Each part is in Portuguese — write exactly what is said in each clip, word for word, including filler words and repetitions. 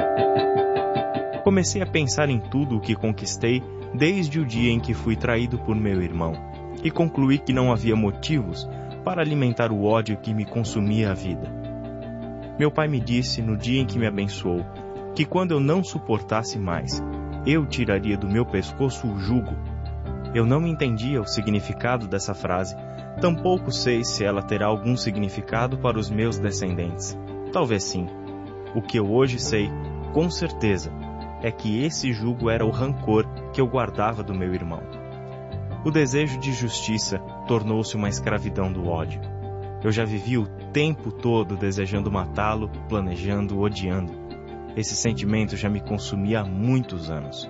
Comecei a pensar em tudo o que conquistei desde o dia em que fui traído por meu irmão, e concluí que não havia motivos para alimentar o ódio que me consumia a vida. Meu pai me disse, no dia em que me abençoou, que quando eu não suportasse mais, eu tiraria do meu pescoço o jugo. Eu não entendia o significado dessa frase, tampouco sei se ela terá algum significado para os meus descendentes. Talvez sim. O que eu hoje sei, com certeza, é que esse jugo era o rancor que eu guardava do meu irmão. O desejo de justiça tornou-se uma escravidão do ódio. Eu já vivi o tempo todo desejando matá-lo, planejando, odiando. Esse sentimento já me consumia há muitos anos.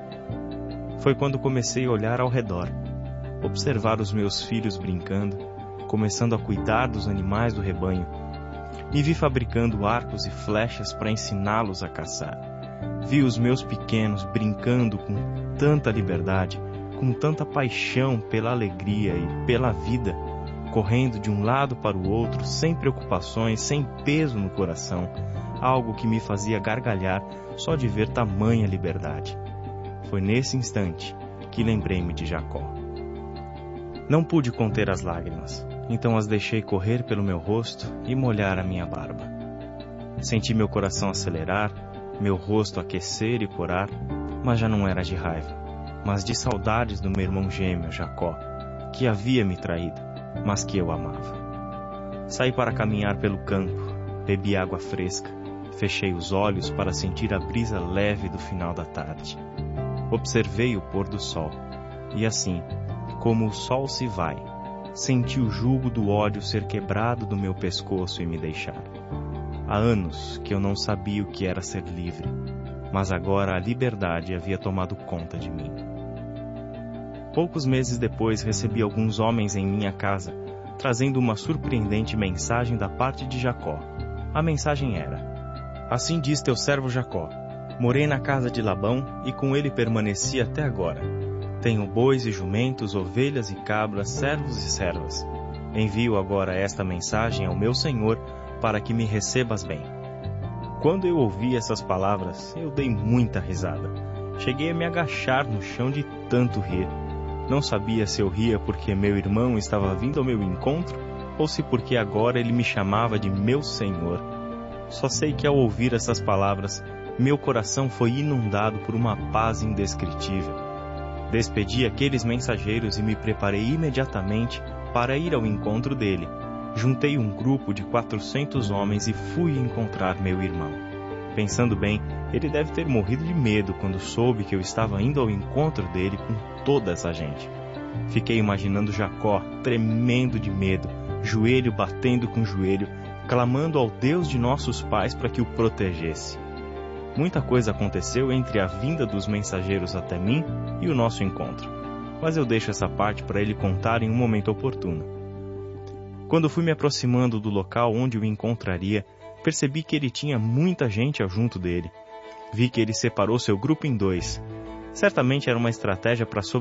Foi quando comecei a olhar ao redor, observar os meus filhos brincando, começando a cuidar dos animais do rebanho. Me vi fabricando arcos e flechas para ensiná-los a caçar. Vi os meus pequenos brincando com tanta liberdade, com tanta paixão pela alegria e pela vida, correndo de um lado para o outro, sem preocupações, sem peso no coração, algo que me fazia gargalhar só de ver tamanha liberdade. Foi nesse instante que lembrei-me de Jacó. Não pude conter as lágrimas, então as deixei correr pelo meu rosto e molhar a minha barba. Senti meu coração acelerar, meu rosto aquecer e corar, mas já não era de raiva, mas de saudades do meu irmão gêmeo, Jacó, que havia me traído, mas que eu amava. Saí para caminhar pelo campo, bebi água fresca, fechei os olhos para sentir a brisa leve do final da tarde. Observei o pôr do sol, e assim, como o sol se vai, senti o jugo do ódio ser quebrado do meu pescoço e me deixar. Há anos que eu não sabia o que era ser livre, mas agora a liberdade havia tomado conta de mim. Poucos meses depois recebi alguns homens em minha casa, trazendo uma surpreendente mensagem da parte de Jacó. A mensagem era: Assim diz teu servo Jacó, morei na casa de Labão e com ele permaneci até agora. Tenho bois e jumentos, ovelhas e cabras, servos e servas. Envio agora esta mensagem ao meu senhor para que me recebas bem. Quando eu ouvi essas palavras, eu dei muita risada. Cheguei a me agachar no chão de tanto rir. Não sabia se eu ria porque meu irmão estava vindo ao meu encontro ou se porque agora ele me chamava de meu senhor. Só sei que ao ouvir essas palavras, meu coração foi inundado por uma paz indescritível. Despedi aqueles mensageiros e me preparei imediatamente para ir ao encontro dele. Juntei um grupo de quatrocentos homens e fui encontrar meu irmão. Pensando bem, ele deve ter morrido de medo quando soube que eu estava indo ao encontro dele com toda essa gente. Fiquei imaginando Jacó tremendo de medo, joelho batendo com joelho, clamando ao Deus de nossos pais para que o protegesse. Muita coisa aconteceu entre a vinda dos mensageiros até mim e o nosso encontro, mas eu deixo essa parte para ele contar em um momento oportuno. Quando fui me aproximando do local onde o encontraria, percebi que ele tinha muita gente junto dele. Vi que ele separou seu grupo em dois. Certamente era uma estratégia para